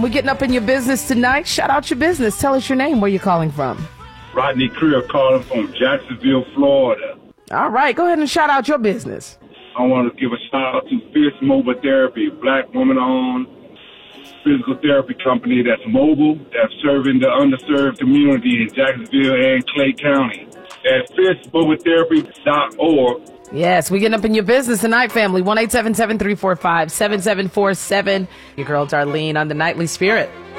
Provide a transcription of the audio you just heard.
We're getting up in your business tonight. Shout out your business. Tell us your name, where you're calling from. Rodney Creel calling from Jacksonville, Florida. All right, go ahead and shout out your business. I want to give a shout out to Fierce Mobile Therapy, black woman-owned physical therapy company that's mobile, that's serving the underserved community in Jacksonville and Clay County. At fiercemobiletherapy.org. Yes, we getting up in your business tonight, family. 1-877-345-7747. Your girl Darlene on the Nightly Spirit.